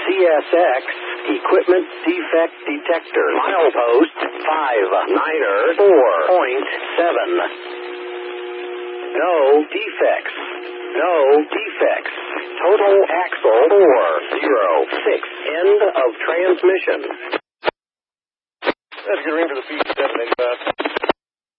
CSX equipment defect detector. Milepost 59er 4.7. No defects. No defects. Total axle 406. End of transmission. That's your ring to the feed, 785.